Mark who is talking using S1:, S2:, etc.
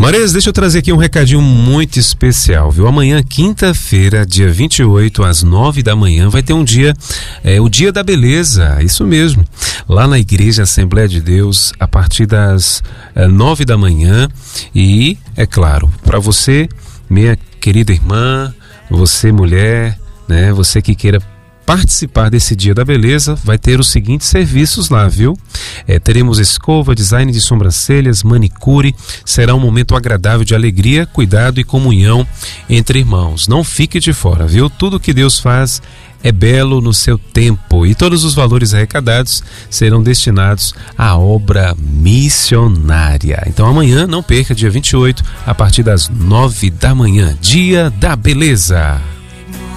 S1: Marias, deixa eu trazer aqui um recadinho muito especial, viu? Amanhã, quinta-feira, dia 28, às 9 da manhã, vai ter um dia, o Dia da Beleza, isso mesmo, lá na Igreja Assembleia de Deus, a partir das 9 da manhã. E, é claro, para você, minha querida irmã, você mulher, né? Você que queira participar desse Dia da Beleza, vai ter os seguintes serviços lá, viu? Teremos escova, design de sobrancelhas, manicure. Será um momento agradável de alegria, cuidado e comunhão entre irmãos. Não fique de fora, viu? Tudo que Deus faz é belo no seu tempo, e todos os valores arrecadados serão destinados à obra missionária. Então amanhã, não perca, dia 28, a partir das 9 da manhã, Dia da Beleza.